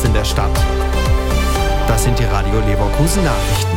in der Stadt. Das sind die Radio Leverkusen Nachrichten.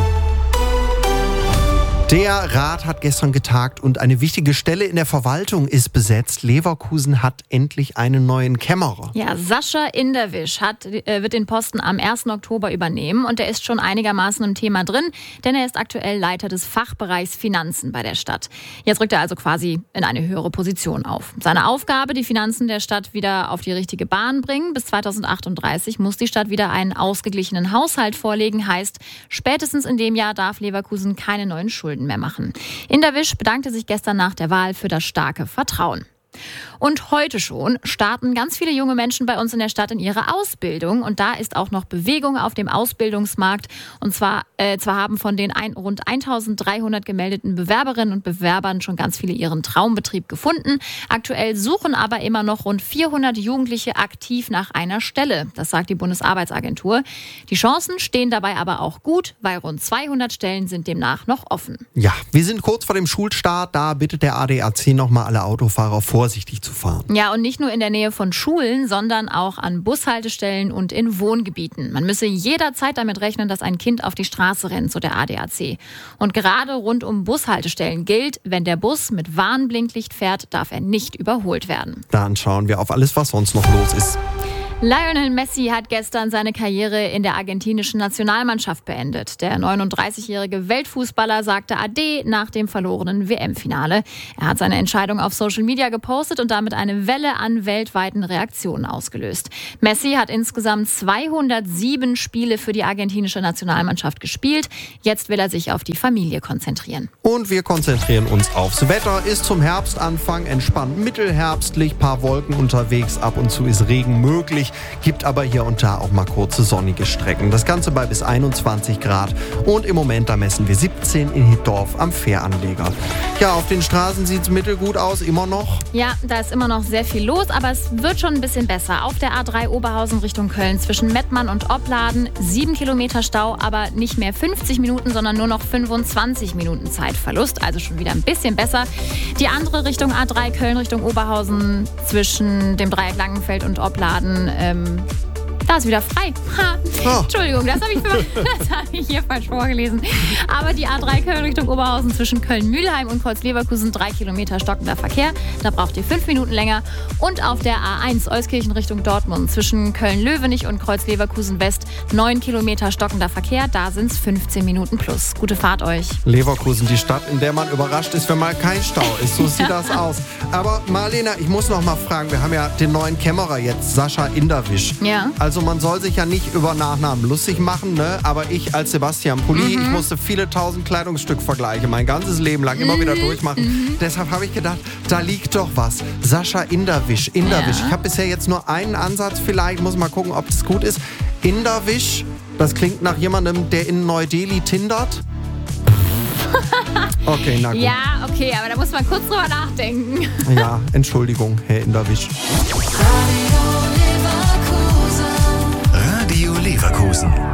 Der Rat hat gestern getagt und eine wichtige Stelle in der Verwaltung ist besetzt. Leverkusen hat endlich einen neuen Kämmerer. Ja, Sascha Inderwisch wird den Posten am 1. Oktober übernehmen und er ist schon einigermaßen im Thema drin, denn er ist aktuell Leiter des Fachbereichs Finanzen bei der Stadt. Jetzt rückt er also quasi in eine höhere Position auf. Seine Aufgabe, die Finanzen der Stadt wieder auf die richtige Bahn bringen. Bis 2038 muss die Stadt wieder einen ausgeglichenen Haushalt vorlegen. Heißt, spätestens in dem Jahr darf Leverkusen keine neuen Schulden mehr machen. Inderwisch bedankte sich gestern nach der Wahl für das starke Vertrauen. Und heute schon starten ganz viele junge Menschen bei uns in der Stadt in ihre Ausbildung. Und da ist auch noch Bewegung auf dem Ausbildungsmarkt. Und zwar haben von den rund 1300 gemeldeten Bewerberinnen und Bewerbern schon ganz viele ihren Traumbetrieb gefunden. Aktuell suchen aber immer noch rund 400 Jugendliche aktiv nach einer Stelle. Das sagt die Bundesarbeitsagentur. Die Chancen stehen dabei aber auch gut, weil rund 200 Stellen sind demnach noch offen. Ja, wir sind kurz vor dem Schulstart. Da bittet der ADAC nochmal alle Autofahrer vorsichtig zu fahren. Ja, und nicht nur in der Nähe von Schulen, sondern auch an Bushaltestellen und in Wohngebieten. Man müsse jederzeit damit rechnen, dass ein Kind auf die Straße rennt, so der ADAC. Und gerade rund um Bushaltestellen gilt, wenn der Bus mit Warnblinklicht fährt, darf er nicht überholt werden. Dann schauen wir auf alles, was sonst noch los ist. Lionel Messi hat gestern seine Karriere in der argentinischen Nationalmannschaft beendet. Der 39-jährige Weltfußballer sagte Ade nach dem verlorenen WM-Finale. Er hat seine Entscheidung auf Social Media gepostet und damit eine Welle an weltweiten Reaktionen ausgelöst. Messi hat insgesamt 207 Spiele für die argentinische Nationalmannschaft gespielt. Jetzt will er sich auf die Familie konzentrieren. Und wir konzentrieren uns aufs Wetter. Ist zum Herbstanfang entspannt mittelherbstlich, paar Wolken unterwegs, ab und zu ist Regen möglich. Gibt aber hier und da auch mal kurze sonnige Strecken. Das Ganze bei bis 21 Grad. Und im Moment, da messen wir 17 in Hittorf am Fähranleger. Ja, auf den Straßen sieht es mittelgut aus, immer noch. Ja, da ist immer noch sehr viel los, aber es wird schon ein bisschen besser. Auf der A3 Oberhausen Richtung Köln zwischen Mettmann und Opladen 7 Kilometer Stau, aber nicht mehr 50 Minuten, sondern nur noch 25 Minuten Zeitverlust. Also schon wieder ein bisschen besser. Die andere Richtung A3 Köln Richtung Oberhausen zwischen dem Dreieck Langenfeld und Opladen, da ist wieder frei. Entschuldigung, das habe ich hier falsch vorgelesen. Aber die A3 Köln Richtung Oberhausen zwischen Köln-Mühlheim und Kreuz-Leverkusen 3 Kilometer stockender Verkehr. Da braucht ihr 5 Minuten länger. Und auf der A1 Euskirchen Richtung Dortmund zwischen Köln-Löwenich und Kreuz-Leverkusen West 9 Kilometer stockender Verkehr. Da sind es 15 Minuten plus. Gute Fahrt euch. Leverkusen, die Stadt, in der man überrascht ist, wenn mal kein Stau ist. So sieht das aus. Aber Marlena, ich muss noch mal fragen, wir haben ja den neuen Kämmerer jetzt, Sascha Inderwisch. Ja. Also man soll sich ja nicht über Nachnamen lustig machen, ne? Aber ich als Sebastian Pulli, ich musste viele tausend Kleidungsstückvergleiche mein ganzes Leben lang immer wieder durchmachen. Deshalb habe ich gedacht, da liegt doch was. Sascha Inderwisch. Ja. Ich habe bisher jetzt nur einen Ansatz, vielleicht muss mal gucken, ob das gut ist. Inderwisch, das klingt nach jemandem, der in Neu-Delhi tindert. Okay, na gut. Ja, okay, aber da muss man kurz drüber nachdenken. Ja, Entschuldigung, Herr Inderwisch. Radio Leverkusen.